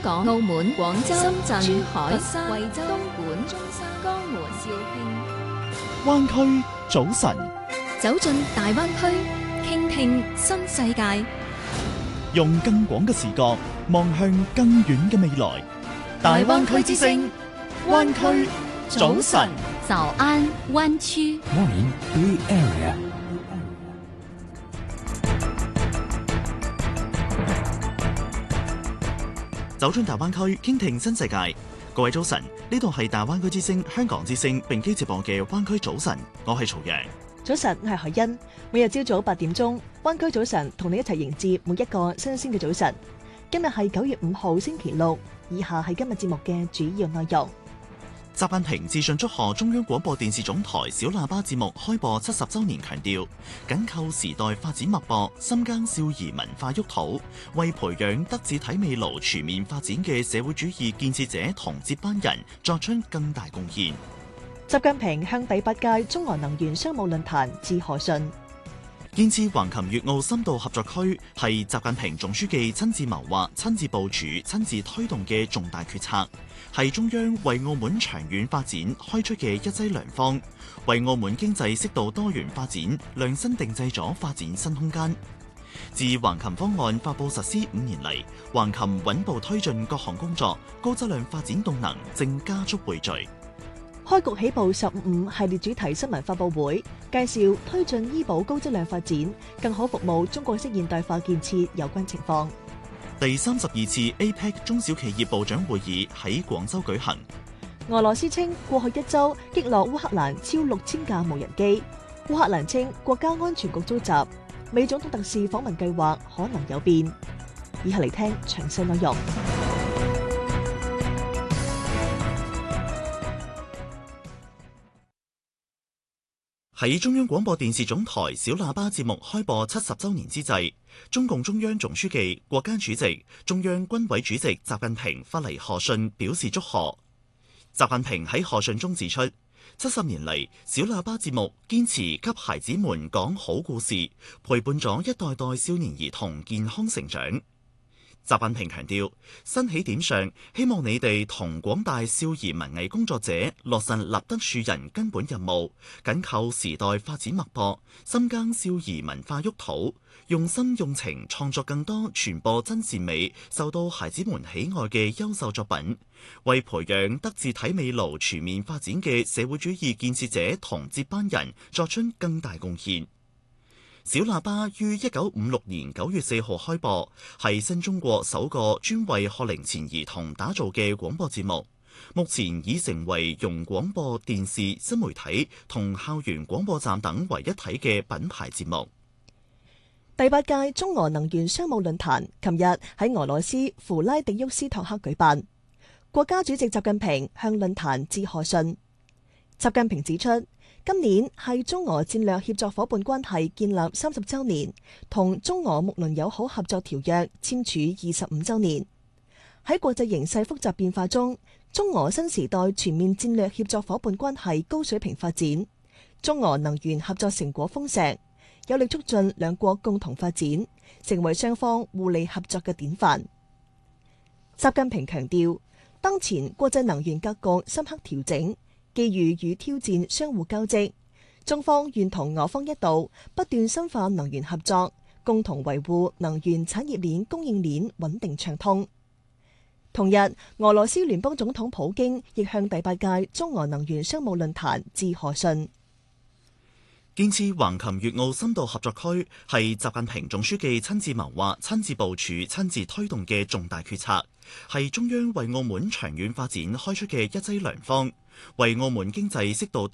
港、澳門、廣州、深圳、珠海、 佛山、 惠州、東莞、中山、江門、肇慶。 灣區早晨， 走進大灣區，傾聽新世界， 用更廣嘅視角望向更遠嘅未來。大灣區之聲，灣區早晨。 早安灣區。 Morning Bay Area。 走進大灣區，傾聽新世界。各位早晨，呢度係大灣區之聲香港之聲並機直播嘅灣區早晨，我係曹陽。 早晨，我係海欣。每日朝早8點鐘，灣區早晨同你一齊迎接每一個新鮮嘅早晨。今日係9月5號星期六，以下係今日節目嘅主要內容。 習近平致信祝賀中央廣播電視總台小喇叭節目開播70週年，強調緊扣時代發展脈搏，深耕少兒文化沃土，為培養德智體美勞全面發展嘅社會主義建設者同接班人作出更大貢獻。 習近平向第8屆中俄能源商務論壇致賀信。 建設橫琴粵澳深度合作區係習近平總書記親自謀劃、親自部署、親自推動嘅重大決策，係中央為澳門長遠發展開出嘅一劑良方，為澳門經濟適度多元發展量身定製咗發展新空間。自橫琴方案發布實施5年嚟，橫琴穩步推進各項工作，高質量發展動能正加速匯聚。 開局起步15系列主題新聞發佈會，介紹推進醫保高質量發展，更好服務中國式現代化建設有關情況。 第32次 APEC 中小企業部長會議喺廣州舉行。 俄羅斯稱過去1週擊落烏克蘭超6000架無人機，烏克蘭稱國家安全局遭襲，美總統特使訪問計劃可能有變。以下嚟聽詳細內容。 喺中央廣播電視總台小喇叭節目開播70週年之際，中共中央總書記、國家主席、中央軍委主席習近平發嚟賀信，表示祝賀。習近平喺賀信中指出，70年嚟，小喇叭節目堅持給孩子們講好故事，陪伴咗一代代少年兒童健康成長。習近平強調，新起點上，希望你哋同廣大少兒文藝工作者落實立德樹人根本任務，緊扣時代發展脈搏，深耕少兒文化沃土，用心用情創作更多傳播真善美、受到孩子們喜愛嘅優秀作品，為培養德智體美勞全面發展嘅社會主義建設者同接班人作出更大貢獻。小喇叭於1956年9月4號開播，係新中國首個專為學齡前兒童打造嘅廣播節目。目前已成為融廣播電視、新媒體同校園廣播站等為一體嘅品牌節目。 第8屆中俄能源商務論壇琴日喺俄羅斯弗拉迪沃斯托克舉辦，國家主席習近平向論壇致賀信。習近平指出，今年係中俄戰略協作伙伴關係建立30週年，同中俄睦鄰友好合作條約簽署25週年。喺國際形勢複雜變化中，中俄新時代全面戰略協作伙伴關係高水平發展，中俄能源合作成果豐碩，有力促進兩國共同發展，成為雙方互利合作嘅典範。習近平強調，當前國際能源格局深刻調整，機遇與挑戰相互交織，中方願同俄方一道不斷深化能源合作，共同維護能源產業鏈供應鏈穩定暢通。同日，俄羅斯聯邦總統普京亦向第8屆中俄能源商務論壇致賀信。 建設橫琴粵澳深度合作區係習近平總書記親自謀劃、親自部署、親自推動嘅重大決策，係中央為澳門長遠發展開出嘅一劑良方，為澳門經濟適度